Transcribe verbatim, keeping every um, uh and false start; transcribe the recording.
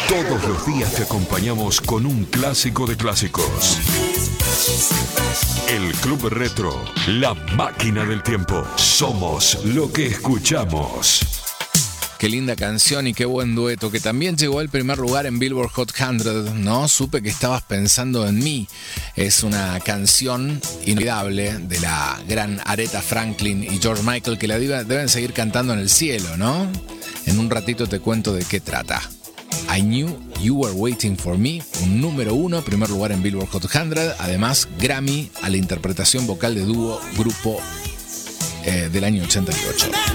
Todos los días te acompañamos con un clásico de clásicos. El Club Retro, la máquina del tiempo. Somos lo que escuchamos. Qué linda canción y qué buen dueto, que también llegó al primer lugar en Billboard Hot cien, ¿no? Supe que estabas pensando en mí. Es una canción inolvidable de la gran Aretha Franklin y George Michael, que la deben seguir cantando en el cielo, ¿no? En un ratito te cuento de qué trata. I Knew You Were Waiting For Me, un número uno, primer lugar en Billboard Hot cien, además Grammy a la interpretación vocal de dúo grupo eh, del año ochenta y ocho.